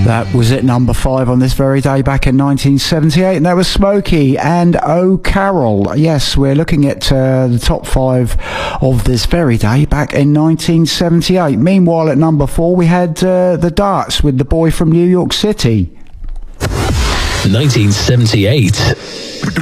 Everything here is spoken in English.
That was at number 5 on this very day back in 1978, and that was Smokey and Oh Carol. Yes, we're looking at the top 5 of this very day back in 1978. Meanwhile, at number 4, we had the Darts with The Boy from New York City. 1978.